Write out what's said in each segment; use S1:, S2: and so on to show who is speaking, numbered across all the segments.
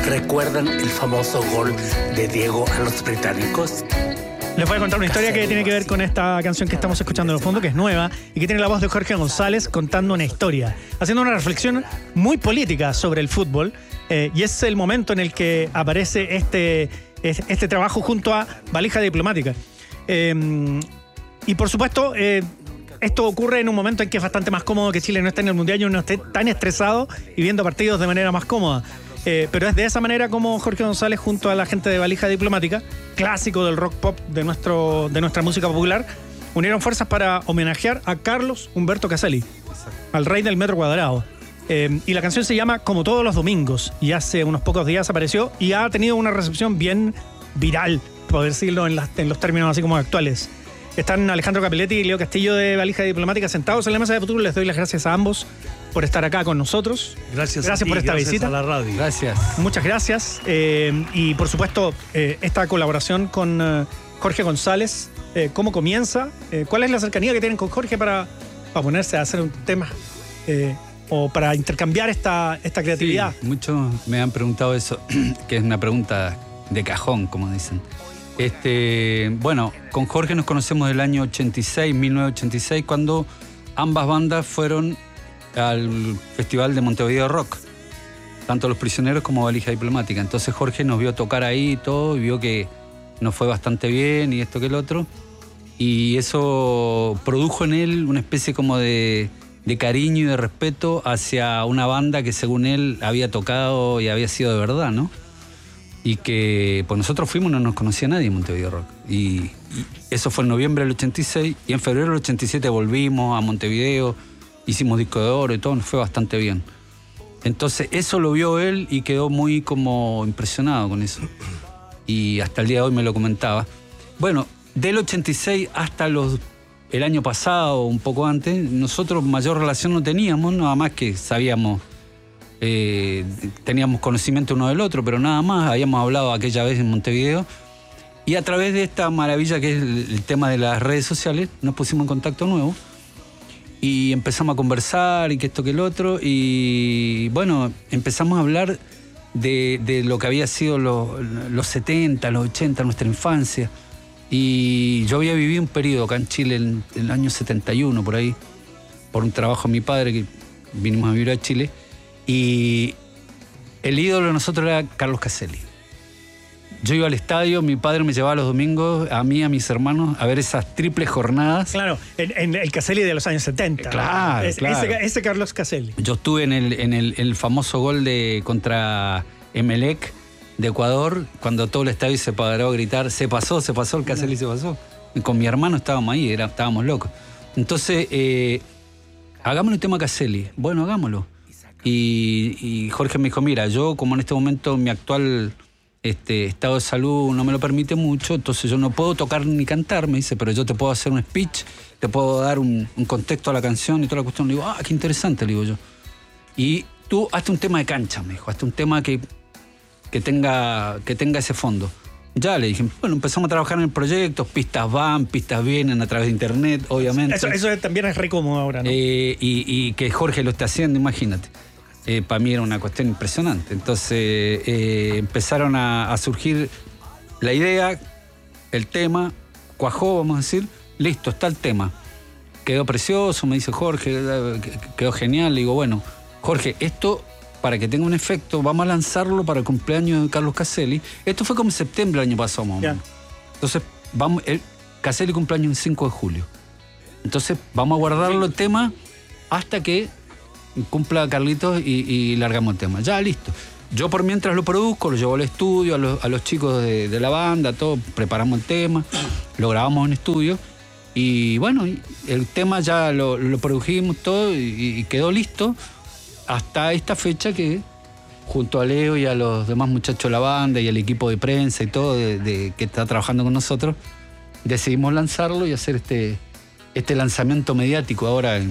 S1: ¿recuerdan el famoso gol de Diego a los británicos?
S2: Les voy a contar una historia que tiene que ver con esta canción que estamos escuchando en el fondo, que es nueva y que tiene la voz de Jorge González contando una historia, haciendo una reflexión muy política sobre el fútbol, y es el momento en el que aparece este trabajo junto a Valija Diplomática. Y por supuesto, esto ocurre en un momento en que es bastante más cómodo que Chile no esté en el Mundial y uno esté tan estresado y viendo partidos de manera más cómoda. Pero es de esa manera como Jorge González, junto a la gente de Valija Diplomática, clásico del rock pop de nuestra música popular, unieron fuerzas para homenajear a Carlos Humberto Caselli, al rey del metro cuadrado. Y la canción se llama Como todos los domingos, y hace unos pocos días apareció y ha tenido una recepción bien viral, por decirlo en los términos así como actuales. Están Alejandro Capelletti y Leo Castillo de Valija Diplomática sentados en la mesa de futuro. Les doy las gracias a ambos por estar acá con nosotros.
S3: Gracias
S2: por esta visita.
S3: A la radio.
S4: Gracias.
S2: Muchas gracias. Y por supuesto, esta colaboración con Jorge González, ¿cómo comienza? ¿Cuál es la cercanía que tienen con Jorge para ponerse a hacer un tema o para intercambiar esta creatividad?
S4: Sí, muchos me han preguntado eso, que es una pregunta de cajón, como dicen. Bueno, con Jorge nos conocemos del año 1986, cuando ambas bandas fueron al Festival de Montevideo Rock, tanto Los Prisioneros como Valija Diplomática. Entonces Jorge nos vio tocar ahí y todo, y vio que nos fue bastante bien y esto que el otro, y eso produjo en él una especie como de cariño y de respeto hacia una banda que según él había tocado y había sido de verdad, ¿no? Y que pues nosotros fuimos, no nos conocía nadie en Montevideo Rock. Y eso fue en noviembre del 86, y en febrero del 87 volvimos a Montevideo, hicimos disco de oro y todo, nos fue bastante bien. Entonces eso lo vio él y quedó muy como impresionado con eso. Y hasta el día de hoy me lo comentaba. Bueno, del 86 hasta el año pasado, un poco antes, nosotros mayor relación no teníamos, nada más que sabíamos, teníamos conocimiento uno del otro, pero nada más. Habíamos hablado aquella vez en Montevideo, y a través de esta maravilla que es el tema de las redes sociales nos pusimos en contacto nuevo y empezamos a conversar y que esto que el otro, y bueno, empezamos a hablar de lo que había sido los 70, los 80, nuestra infancia. Y yo había vivido un periodo acá en Chile en el año 71, por ahí, por un trabajo de mi padre, que vinimos a vivir a Chile. Y el ídolo de nosotros era Carlos Caselli. Yo iba al estadio, mi padre me llevaba los domingos, a mí, a mis hermanos, a ver esas triples jornadas.
S2: Claro, en el Caselli de los años 70.
S4: Claro, claro.
S2: Ese Carlos Caselli.
S4: Yo estuve en el famoso gol contra Emelec de Ecuador, cuando todo el estadio se paró a gritar, se pasó, el Caselli se pasó. Y con mi hermano estábamos ahí, estábamos locos. Entonces, hagámosle un tema a Caselli. Bueno, hagámoslo. Y Jorge me dijo, mira, yo como en este momento mi actual estado de salud no me lo permite mucho, entonces yo no puedo tocar ni cantar, me dice, pero yo te puedo hacer un speech, te puedo dar un contexto a la canción y toda la cuestión. Le digo, qué interesante, le digo yo. Y tú hazte un tema de cancha, me dijo, hazte un tema que tenga ese fondo. Ya le dije, bueno, empezamos a trabajar en el proyecto, pistas van, pistas vienen a través de internet, obviamente.
S2: Eso también es re cómodo ahora, ¿no?
S4: Y que Jorge lo esté haciendo, imagínate. Para mí era una cuestión impresionante. Entonces empezaron a surgir la idea, el tema, cuajó, vamos a decir, listo, está el tema. Quedó precioso, me dice Jorge, quedó genial. Le digo, bueno, Jorge, esto, para que tenga un efecto, vamos a lanzarlo para el cumpleaños de Carlos Caselli. Esto fue como en septiembre del año pasado, más o menos. Entonces, Caselli cumpleaños el 5 de julio. Entonces, vamos a guardarlo el tema hasta que cumpla Carlitos y largamos el tema. Ya, listo. Yo por mientras lo produzco, lo llevo al estudio, a los chicos de la banda, todo, preparamos el tema, lo grabamos en estudio. Y bueno, el tema ya lo produjimos todo y quedó listo hasta esta fecha que, junto a Leo y a los demás muchachos de la banda y al equipo de prensa y todo que está trabajando con nosotros, decidimos lanzarlo y hacer este lanzamiento mediático ahora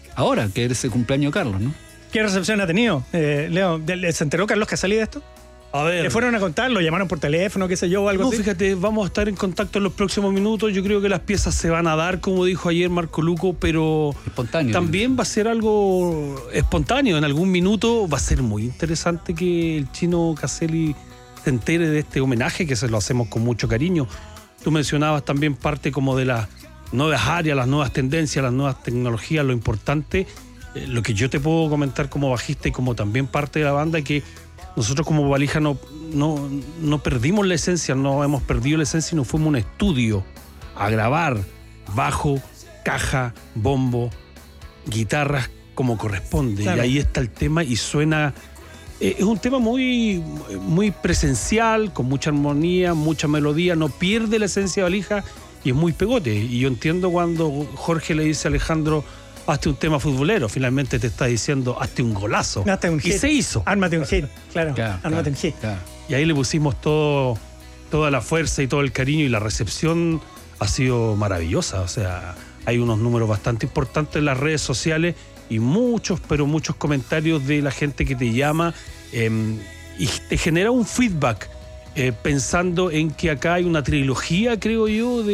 S4: que es el cumpleaños de Carlos, ¿no?
S2: ¿Qué recepción ha tenido, Leo? ¿Se enteró Carlos Caselli de esto?
S3: A ver.
S2: ¿Le fueron a contar? ¿Lo llamaron por teléfono, qué sé yo, o algo así?
S3: No, fíjate, vamos a estar en contacto en los próximos minutos. Yo creo que las piezas se van a dar, como dijo ayer Marco Luco, pero
S4: Espontáneo.
S3: también va a ser algo espontáneo. En algún minuto va a ser muy interesante que el chino Caselli se entere de este homenaje, que se lo hacemos con mucho cariño. Tú mencionabas también parte como de las nuevas áreas, las nuevas tendencias, las nuevas tecnologías, lo importante. Lo que yo te puedo comentar como bajista y como también parte de la banda es que nosotros como Valija no perdimos la esencia, no hemos perdido la esencia y nos fuimos a un estudio a grabar bajo, caja, bombo, guitarras como corresponde. Claro. Y ahí está el tema y suena... es un tema muy, muy presencial, con mucha armonía, mucha melodía, no pierde la esencia de Valija y es muy pegote. Y yo entiendo cuando Jorge le dice a Alejandro: hazte un tema futbolero, finalmente te está diciendo hazte un golazo.
S2: Hazte un hit.
S3: Y se hizo.
S2: Ármate un hit, claro. Ármate un hit.
S3: Claro. Y ahí le pusimos toda la fuerza y todo el cariño, y la recepción ha sido maravillosa. O sea, hay unos números bastante importantes en las redes sociales y muchos, pero muchos comentarios de la gente que te llama y te genera un feedback pensando en que acá hay una trilogía, creo yo,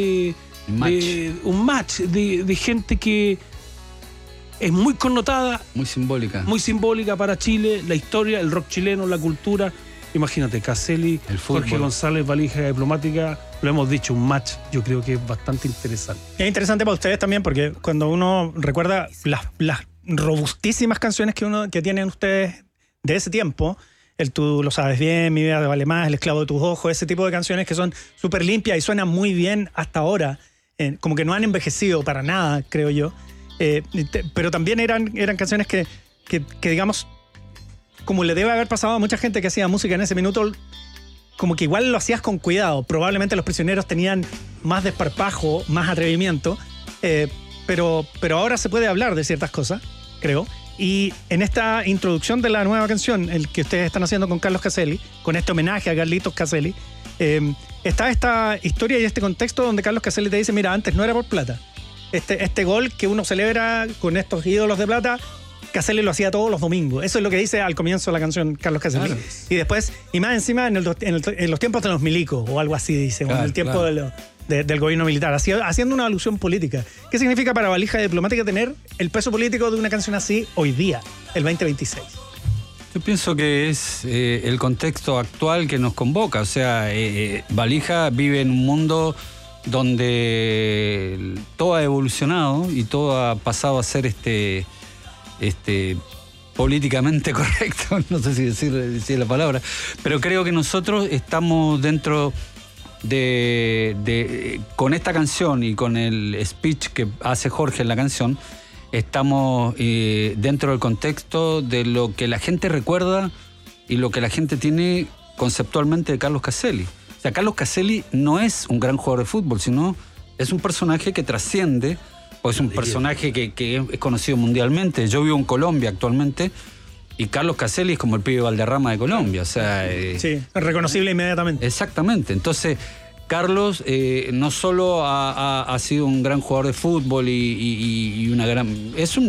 S3: un match de gente que es muy connotada, muy simbólica para Chile, la historia, el rock chileno, la cultura. Imagínate, Caselli, Jorge González, Valija Diplomática, lo hemos dicho, un match, yo creo que es bastante interesante.
S2: Es interesante para ustedes también, porque cuando uno recuerda las robustísimas canciones que tienen ustedes de ese tiempo, el Tú lo sabes bien, Mi vida te vale más, El esclavo de tus ojos, ese tipo de canciones que son súper limpias y suenan muy bien hasta ahora, como que no han envejecido para nada, creo yo. Pero también eran canciones que digamos, como le debe haber pasado a mucha gente que hacía música en ese minuto, como que igual lo hacías con cuidado. Probablemente Los Prisioneros tenían más desparpajo, más atrevimiento, pero ahora se puede hablar de ciertas cosas, creo. Y en esta introducción de la nueva canción, el que ustedes están haciendo con Carlos Caselli, con este homenaje a Carlitos Caselli, está esta historia y este contexto donde Carlos Caselli te dice: mira, antes no era por plata. Este gol que uno celebra con estos ídolos de plata, Caselli lo hacía todos los domingos. Eso es lo que dice al comienzo de la canción Carlos Caselli. Claro. Y después, y más encima, en los tiempos de los milicos, o algo así dice, claro, en el tiempo del gobierno militar, haciendo una alusión política. ¿Qué significa para Valija Diplomática tener el peso político de una canción así hoy día, el 2026?
S4: Yo pienso que es el contexto actual que nos convoca. O sea, Valija vive en un mundo donde todo ha evolucionado y todo ha pasado a ser políticamente correcto, no sé si decir la palabra, pero creo que nosotros estamos dentro con esta canción y con el speech que hace Jorge en la canción, estamos dentro del contexto de lo que la gente recuerda y lo que la gente tiene conceptualmente de Carlos Caselli. O sea, Carlos Caselli no es un gran jugador de fútbol, sino es un personaje que trasciende, o es un personaje que es conocido mundialmente. Yo vivo en Colombia actualmente y Carlos Caselli es como el pibe Valderrama de Colombia. O sea,
S2: sí, reconocible inmediatamente.
S4: Exactamente. Entonces, Carlos no solo ha sido un gran jugador de fútbol y una gran... Es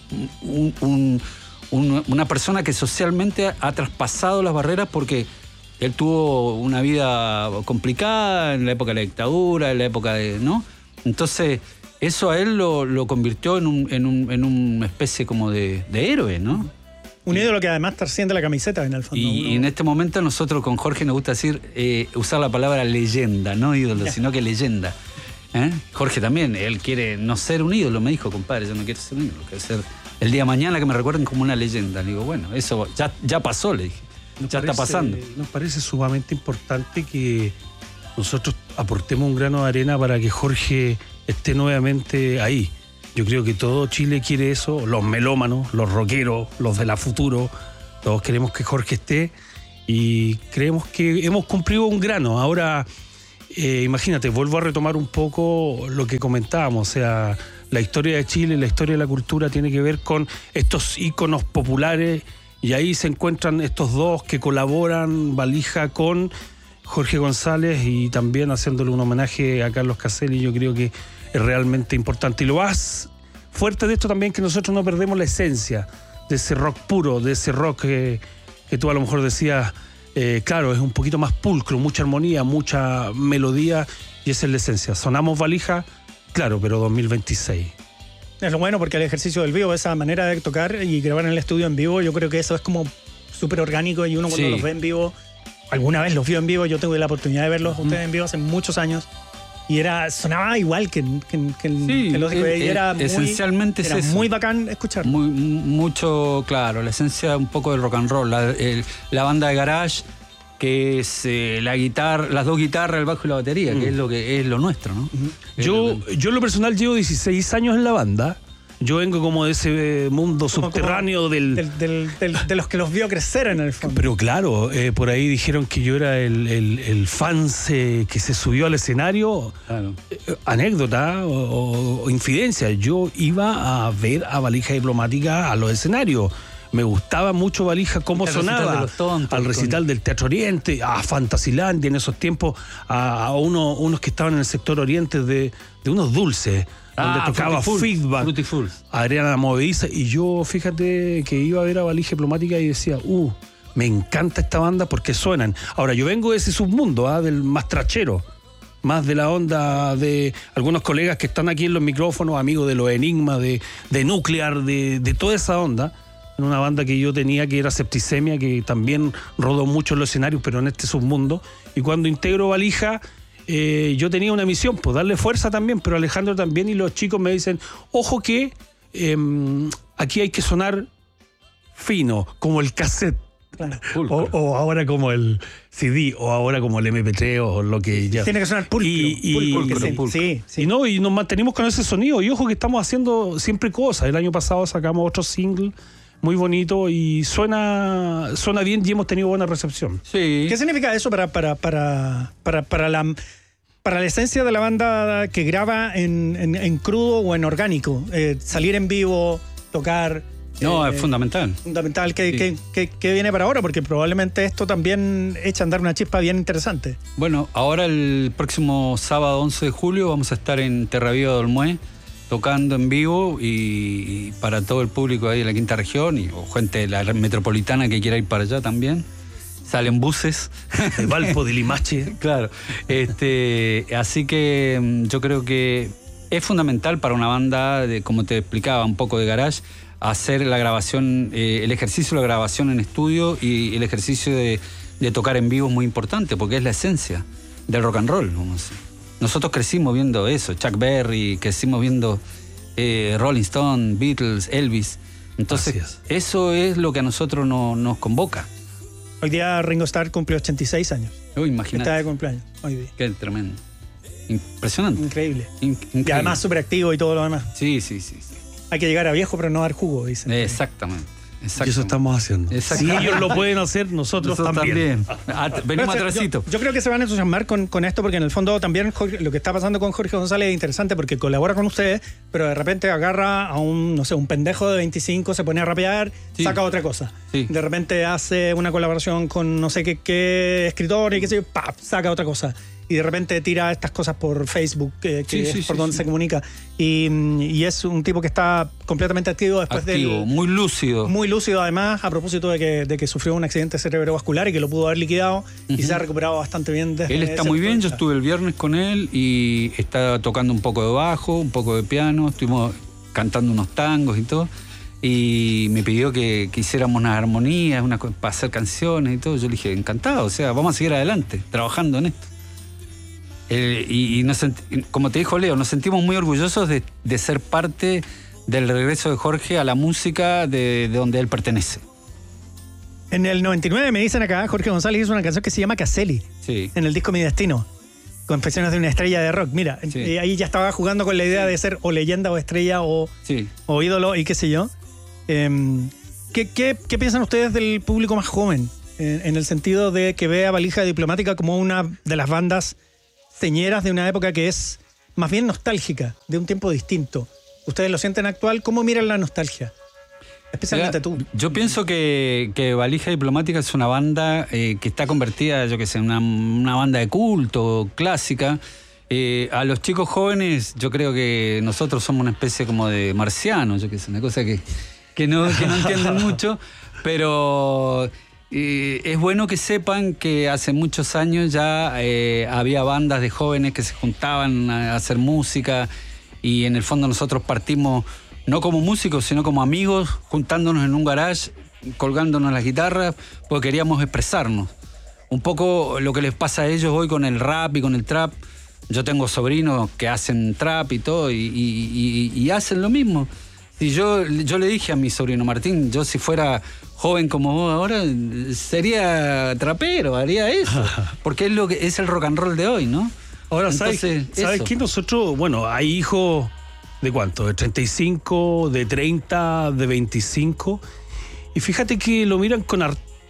S4: una persona que socialmente ha traspasado las barreras porque él tuvo una vida complicada en la época de la dictadura, en la época de... ¿no? Entonces, eso a él lo convirtió en una especie como de héroe, ¿no?
S2: Un ídolo que además trasciende la camiseta en el fondo.
S4: Y en este momento nosotros con Jorge nos gusta decir, usar la palabra leyenda, no ídolo, sino que leyenda. Jorge también, él quiere no ser un ídolo, me dijo: compadre, yo no quiero ser un ídolo, quiero ser el día de mañana que me recuerden como una leyenda. Le digo, bueno, eso ya pasó, le dije. Está pasando.
S3: Nos parece sumamente importante que nosotros aportemos un grano de arena para que Jorge esté nuevamente ahí. Yo creo que todo Chile quiere eso, los melómanos, los rockeros, los de la futuro, todos queremos que Jorge esté y creemos que hemos cumplido un grano. Ahora, imagínate, vuelvo a retomar un poco lo que comentábamos, o sea, la historia de Chile, la historia de la cultura tiene que ver con estos íconos populares y ahí se encuentran estos dos que colaboran, Valija con Jorge González y también haciéndole un homenaje a Carlos Caselli. Yo creo que es realmente importante. Y lo más fuerte de esto también que nosotros no perdemos la esencia de ese rock puro, de ese rock que tú a lo mejor decías, claro, es un poquito más pulcro, mucha armonía, mucha melodía, y esa es la esencia. Sonamos Valija, claro, pero 2026.
S2: Es lo bueno porque el ejercicio del vivo, esa manera de tocar y grabar en el estudio en vivo, yo creo que eso es como súper orgánico y uno cuando los ve en vivo, alguna vez los vio en vivo, yo tuve la oportunidad de verlos ustedes en vivo hace muchos años y sonaba igual que los y era muy,
S4: esencialmente
S2: era
S4: es eso.
S2: Muy bacán escuchar.
S4: Mucho, claro, la esencia un poco del rock and roll, la banda de garage, que es la guitarra, las dos guitarras, el bajo y la batería, que es lo nuestro, ¿no?
S3: Yo en lo personal llevo 16 años en la banda. Yo vengo como de ese mundo subterráneo
S2: de los que los vio crecer en el fondo.
S3: Pero claro, por ahí dijeron que yo era el fan que se subió al escenario.
S4: Claro.
S3: Anécdota o infidencia. Yo iba a ver a Valija Diplomática a los escenarios. Me gustaba mucho Valija, cómo sonaba. Al recital del Teatro Oriente, a Fantasylandia en esos tiempos, a unos que estaban en el sector oriente de unos dulces. Donde tocaba Feedback, Adriana Movediza, y yo, fíjate que iba a ver a Valija Diplomática y decía, me encanta esta banda porque suenan. Ahora, yo vengo de ese submundo, del más trachero, más de la onda de algunos colegas que están aquí en los micrófonos, amigos de los Enigmas, de Nuclear, de toda esa onda. En una banda que yo tenía que era Septicemia, que también rodó mucho en los escenarios, pero en este submundo. Y cuando integro Valija, yo tenía una misión, pues darle fuerza también, pero Alejandro también, y los chicos me dicen, ojo que aquí hay que sonar fino, como el cassette.
S2: Claro.
S3: O ahora como el CD, o ahora como el MP3, o lo que ya.
S2: Tiene que sonar pulcro. Sí.
S3: Y nos mantenimos con ese sonido. Y ojo que estamos haciendo siempre cosas. El año pasado sacamos otro single muy bonito y suena bien y hemos tenido buena recepción.
S4: Sí.
S2: ¿Qué significa eso para la esencia de la banda que graba en crudo o en orgánico? Salir en vivo, tocar.
S4: No, es fundamental.
S2: Fundamental. ¿Qué viene para ahora? Porque probablemente esto también echa a andar una chispa bien interesante.
S4: Bueno, ahora el próximo sábado 11 de julio vamos a estar en Terraviva de Olmué tocando en vivo y para todo el público ahí de la quinta región o gente de la metropolitana que quiera ir para allá también. Salen buses.
S3: De Valpo, de Limache.
S4: Claro. Así que yo creo que es fundamental para una banda, como te explicaba, un poco de garage, hacer la grabación, el ejercicio de la grabación en estudio y el ejercicio de tocar en vivo es muy importante porque es la esencia del rock and roll. Vamos a decir. Nosotros crecimos viendo eso, Chuck Berry, crecimos viendo Rolling Stone, Beatles, Elvis. Entonces, eso es lo que a nosotros nos convoca.
S2: Hoy día Ringo Starr cumple 86 años.
S4: Imagínate.
S2: Está de cumpleaños hoy día.
S4: Qué tremendo. Impresionante.
S2: Increíble.
S4: Increíble.
S2: Y además súper activo y todo lo demás.
S4: Sí.
S2: Hay que llegar a viejo pero no dar jugo, dicen.
S4: Exactamente.
S3: Y eso estamos haciendo. Si ellos lo pueden hacer, nosotros también.
S4: Venimos atrasito.
S2: Yo creo que se van a entusiasmar con esto porque en el fondo también lo que está pasando con Jorge González es interesante porque colabora con ustedes, pero de repente agarra a un pendejo de 25, se pone a rapear, saca otra cosa.
S4: Sí.
S2: De repente hace una colaboración con no sé qué escritor y qué sé yo, saca otra cosa. Y de repente tira estas cosas por Facebook, que es por donde se comunica. Y es un tipo que está completamente activo después
S4: muy lúcido.
S2: Muy lúcido, además, a propósito de que sufrió un accidente cerebrovascular y que lo pudo haber liquidado y se ha recuperado bastante bien.
S4: Él está muy bien, yo estuve el viernes con él y está tocando un poco de bajo, un poco de piano, estuvimos cantando unos tangos y todo. Y me pidió que hiciéramos unas armonías, para hacer canciones y todo. Yo le dije, encantado, o sea, vamos a seguir adelante, trabajando en esto. Como te dijo Leo, nos sentimos muy orgullosos de ser parte del regreso de Jorge a la música de donde él pertenece.
S2: En el 99 me dicen acá, Jorge González hizo una canción que se llama Caselli, en el disco Mi Destino, Confesiones de una estrella de rock. Mira, ahí ya estaba jugando con la idea de ser o leyenda o estrella o ídolo y qué sé yo. ¿Qué piensan ustedes del público más joven? En el sentido de que ve a Valija Diplomática como una de las bandas señeras de una época que es más bien nostálgica, de un tiempo distinto. ¿Ustedes lo sienten actual? ¿Cómo miran la nostalgia? Especialmente tú.
S4: Yo pienso que Valija Diplomática es una banda que está convertida, yo qué sé, en una banda de culto, clásica. A los chicos jóvenes, yo creo que nosotros somos una especie como de marcianos, yo qué sé, una cosa que no entienden mucho, pero es bueno que sepan que hace muchos años ya había bandas de jóvenes que se juntaban a hacer música y en el fondo nosotros partimos no como músicos, sino como amigos, juntándonos en un garage, colgándonos las guitarras, porque queríamos expresarnos. Un poco lo que les pasa a ellos hoy con el rap y con el trap. Yo tengo sobrinos que hacen trap y todo y hacen lo mismo. Y yo le dije a mi sobrino Martín, yo si fuera joven como vos ahora, sería trapero, haría eso. Porque es el rock and roll de hoy, ¿no?
S3: Ahora,
S4: Entonces,
S3: ¿sabes qué? Nosotros, bueno, hay hijos de cuánto, de 35, de 30, de 25. Y fíjate que lo miran con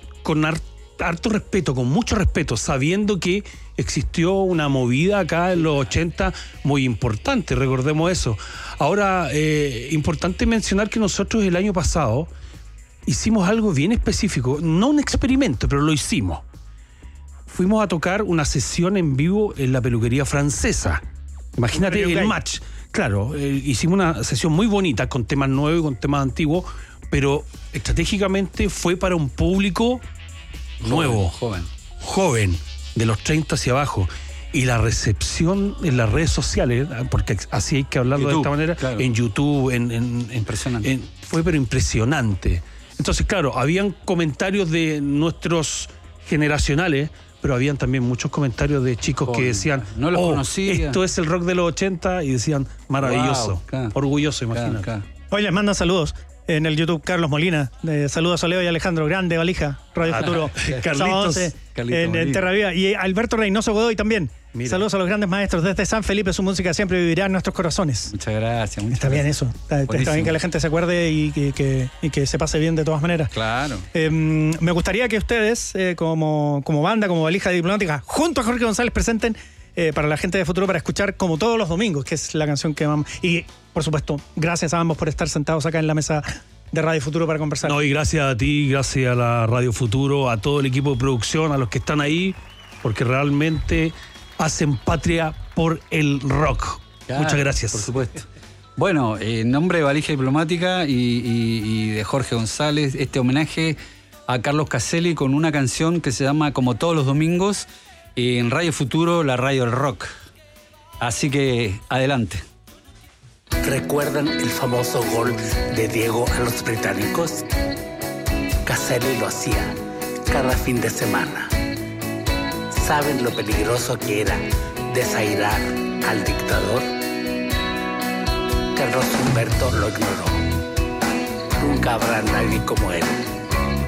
S3: harto respeto, con mucho respeto, sabiendo que existió una movida acá en los 80 muy importante, recordemos eso. Ahora, importante mencionar que nosotros el año pasado hicimos algo bien específico, no un experimento, pero lo hicimos. Fuimos a tocar una sesión en vivo en la peluquería francesa. Imagínate el match. Claro, hicimos una sesión muy bonita con temas nuevos y con temas antiguos, pero estratégicamente fue para un público nuevo, joven, de los 30 hacia abajo. Y la recepción en las redes sociales, porque así hay que hablarlo YouTube, de esta manera, claro. En YouTube,
S4: impresionante.
S3: Fue pero impresionante. Entonces, claro, habían comentarios de nuestros generacionales, pero habían también muchos comentarios de chicos que decían,
S4: no lo conocía.
S3: Esto es el rock de los 80, y decían, maravilloso, wow, claro. Orgulloso, imagínate. Claro.
S2: Hoy les mandan saludos. En el YouTube, Carlos Molina. Saludos a Leo y Alejandro. Grande, Valija. Radio Futuro.
S3: Carlitos
S2: en Terra Viva. Y Alberto Reynoso Godoy también. Mira. Saludos a los grandes maestros desde San Felipe. Su música siempre vivirá en nuestros corazones.
S4: Muchas gracias.
S2: Está bien eso. Está bien que la gente se acuerde y que se pase bien de todas maneras.
S4: Claro.
S2: Me gustaría que ustedes, como banda, como Valija Diplomática, junto a Jorge González, presenten para la gente de Futuro para escuchar como todos los domingos, que es la canción que vamos... Y, por supuesto, gracias a ambos por estar sentados acá en la mesa de Radio Futuro para conversar.
S3: No, y gracias a ti, gracias a la Radio Futuro, a todo el equipo de producción, a los que están ahí, porque realmente hacen patria por el rock. Claro, muchas gracias.
S4: Por supuesto. Bueno, en nombre de Valija Diplomática y de Jorge González, este homenaje a Carlos Caselli con una canción que se llama Como todos los domingos, en Radio Futuro, la radio del rock. Así que, adelante.
S1: ¿Recuerdan el famoso gol de Diego a los británicos? Caselli lo hacía cada fin de semana. ¿Saben lo peligroso que era desairar al dictador? Carlos Humberto lo ignoró. Nunca habrá nadie como él.